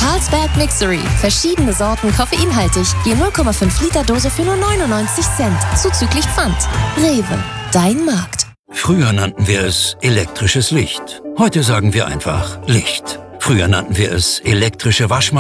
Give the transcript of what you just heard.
Carlsberg Mixery. Verschiedene Sorten koffeinhaltig. Je 0,5 Liter Dose für nur 99 Cent. Zuzüglich Pfand. Rewe. Dein Markt. Früher nannten wir es elektrisches Licht. Heute sagen wir einfach Licht. Früher nannten wir es elektrische Waschmaschine.